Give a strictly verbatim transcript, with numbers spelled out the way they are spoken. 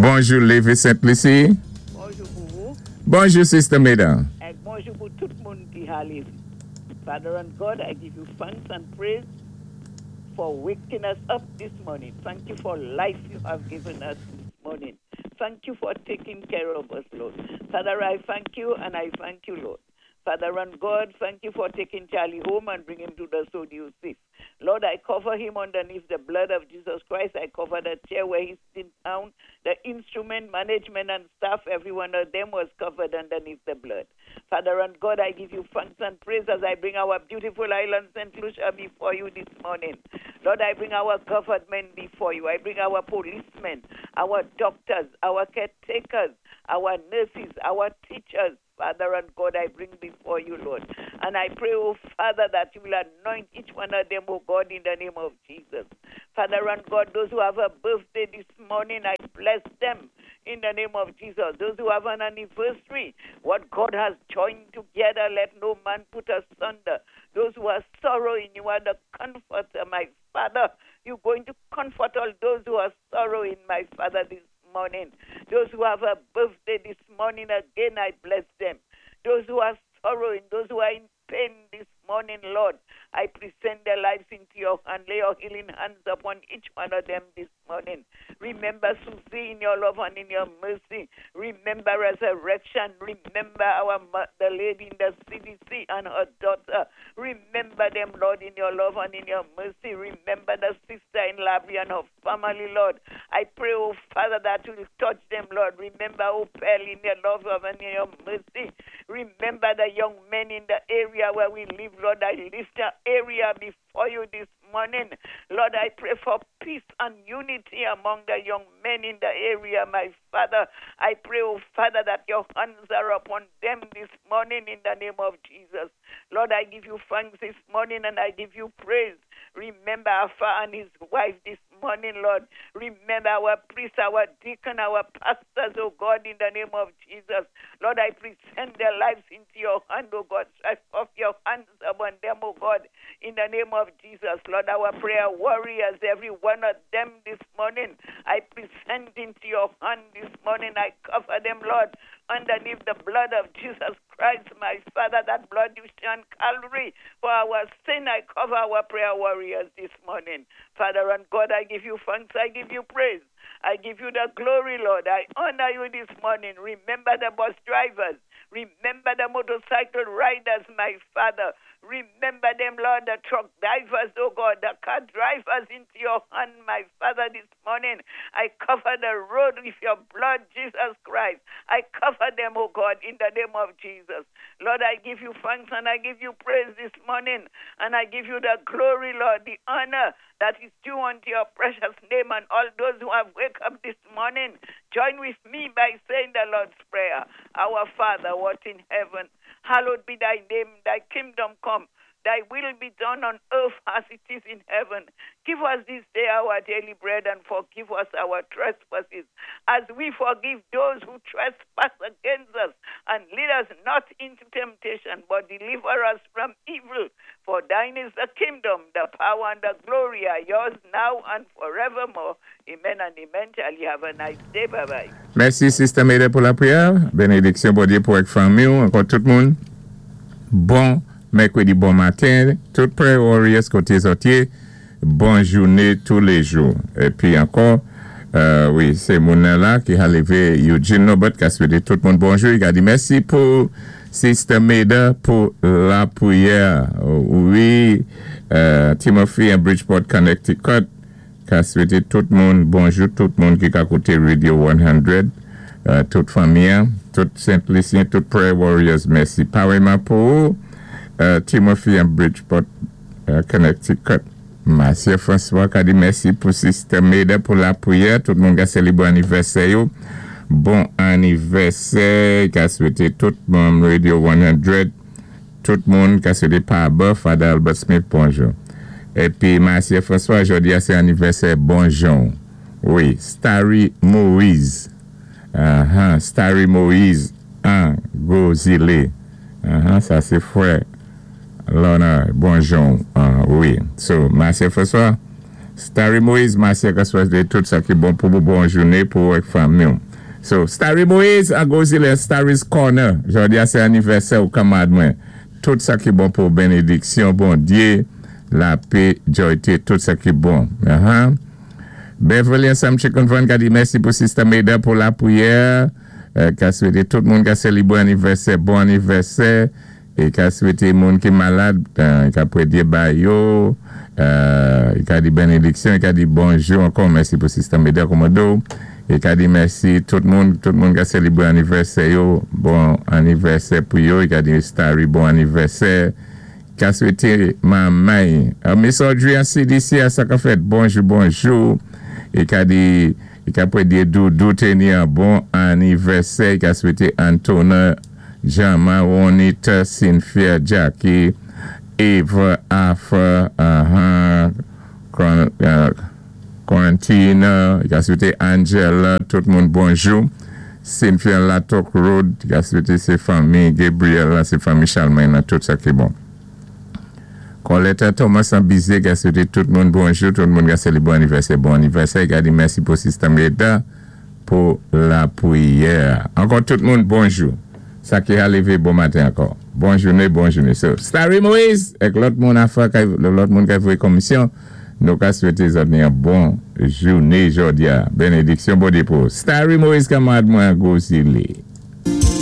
Bonjour, Lévi Saint-Lucie. Bonjour pour vous. Bonjour, Sister Meda. And bonjour pour tout le monde qui a live. Father and God, I give you thanks and praise for waking us up this morning. Thank you for life you have given us this morning. Thank you for taking care of us, Lord. Father, I thank you and I thank you, Lord. Father and God, thank you for taking Charlie home and bringing him to the studio safe. Lord, I cover him underneath the blood of Jesus Christ. I cover the chair where he's sitting down, the instrument, management, and staff. Every one of them was covered underneath the blood. Father and God, I give you thanks and praise as I bring our beautiful island, Saint Lucia, before you this morning. Lord, I bring our government before you. I bring our policemen, our doctors, our caretakers, our nurses, our teachers. Father and God, I bring before you, Lord. And I pray, oh Father, that you will anoint each one of them, oh God, in the name of Jesus. Father and God, those who have a birthday this morning, I bless them in the name of Jesus. Those who have an anniversary, what God has joined together, let no man put asunder. Those who are sorrowing, you are the comforter, my Father. You're going to comfort all those who are sorrowing, my Father, this morning. Those who have a birthday this morning, again, I bless them. Those who are sorrowing, those who are in pain this morning, Lord, I present their lives into your hand. Lay your healing hands upon each one of them this morning. Remember Susie in your love and in your mercy. Remember resurrection. Remember our the lady in the C D C and her daughter. Remember them, Lord, in your love and in your mercy. Remember the sister in Labrie and her family, Lord. I pray, oh Father, that you will touch them, Lord. Remember, oh Pearl, in your love and in your mercy. Remember the young men in the area where we live, Lord. I lift the area before you this morning. Lord, I pray for peace and unity among the young men in the area, my Father. I pray, oh Father, that your hands are upon them this morning in the name of Jesus. Lord, I give you thanks this morning and I give you praise. Remember Alpha and his wife this morning, Lord. Remember our priest, our deacon, our pastors, oh God, in the name of Jesus. Lord, I present their lives into your hand, oh God. Stretch off your hands upon them, oh God, in the name of Jesus. Lord, our prayer warriors, every one of them this morning, I present into your hand this morning. I cover them, Lord, underneath the blood of Jesus Christ, my Father, that blood you shed on Calvary for our sin. I cover our prayer warriors this morning. Father and God, I give you thanks, I give you praise. I give you the glory, Lord. I honor you this morning. Remember the bus drivers. Remember the motorcycle riders, my Father. Remember them, Lord, the truck drivers, oh God, the car drivers into your hand, my Father, this morning. I cover the road with your blood, Jesus Christ. I cover them, oh God, in the name of Jesus. Lord, I give you thanks and I give you praise this morning. And I give you the glory, Lord, the honor that is due unto your precious name. And all those who have wake up this morning, join with me by saying the Lord's Prayer. Our Father, what in heaven, hallowed be thy name, thy kingdom come, thy will be done on earth as it is in heaven. Give us this day our daily bread and forgive us our trespasses as we forgive those who trespass against us. And lead us not into temptation, but deliver us from evil. For thine is the kingdom, the power, and the glory are yours now and forevermore. Amen and amen. Shall you have a nice day. Bye-bye. Merci, Sister Meda, pour la prière. Bénédiction, bon Dieu, pour être famille, encore tout le monde. Bon mercredi, bon matin. Tout prêt, Warriors, côté sortier. Bonne journée tous les jours. Et puis encore, euh, oui, c'est mon là qui a levé Eugene Nobot, qui a souhaité tout le monde bonjour. Il a dit merci pour Sister Meda pour la prière. Oui, euh, Timothy en Bridgeport, Connecticut, qui a souhaité tout le monde bonjour, tout le monde qui a écouté Radio cent, euh, toute famille, tout Saint-Lucien, tout Prayer Warriors, merci. Pareillement pour euh, Timothy en Bridgeport, euh, Connecticut. Monsieur François qui a dit merci pour Sister Meda pour la prière. Tout le monde a célébré anniversaire. Bon anniversaire. Qui a souhaité tout le monde Radio cent. Tout le monde qui a souhaité par bas. Father Albert Smith, bonjour. Et puis, Monsieur François, aujourd'hui, c'est anniversaire. Bonjour. Oui, Starry Moïse. Uh-huh. Starry Moïse. Un, Gozile. Uh-huh. Ça, c'est frère. Lona, bonjour. Uh, oui. So, Monsieur François, Starry Moïse, merci à soit de tout ça qui est bon pour vous, bonne journée pour votre famille. So, Starry Moïse, à gauche, le Starry's Corner. Je dis, c'est anniversaire au camarade. Tout ça qui est bon pour bénédiction, bon Dieu, la paix, joie, tout ça qui est bon. Uh-huh. Beverly Sam Chicken Van qui a dit merci pour Système Aida pour la prière. Euh, qui a souhaité tout le monde qui a célébré bon anniversaire, bon anniversaire. Et qui a souhaité le monde qui est malade, euh, qui a prédit Bayo. Euh, il a dit bénédiction, il a dit bonjour encore, merci pour Système Aida Commando. Et qui a dit merci tout le monde, tout le monde qui a célébré anniversaire, yo, bon anniversaire pour yo. Il a dit Starry, bon anniversaire. Qui a souhaité maman. Euh, mais aujourd'hui, à C D C, à ça qu'a fait bonjour, bonjour. Et qui a dit, il a prédit Doudou tenir un bon anniversaire. Qui a souhaité Antonin, Jama, Ronita, Cynthia, Jackie, Eva, Afa, uh-huh, uh, Quarantine, il a souhaité Angela, tout le monde bonjour. Cynthia Latok Road, il a souhaité ses familles, Gabriel, ses familles Charlemagne, tout ça qui est bon. Colette Thomas en Bizet, il a souhaité tout le monde bonjour, tout le monde a célébré bon anniversaire, bon anniversaire, il a dit merci pour Système Aida pour la prière. Encore tout le monde bonjour. Ça qui est arrivé bon matin encore. Bonne journée, bonne journée. So, Starry Moïse, avec l'autre monde à faire, l'autre monde qui a fait commission. Nous avons souhaité une bonne journée aujourd'hui. Bénédiction, bon dépôt. Starry Moïse, camarade, moi, go s'il est.